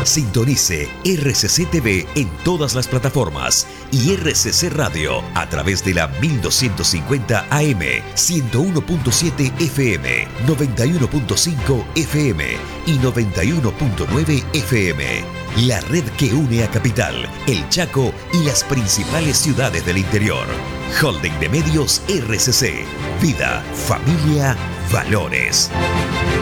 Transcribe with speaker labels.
Speaker 1: Sintonice RCC TV en todas las plataformas y RCC Radio a través de la 1250 AM, 101.7 FM, 91.5 FM y 91.9 FM. La red que une a Capital, El Chaco y las principales ciudades del interior. Holding de Medios RCC. Vida, familia, valores.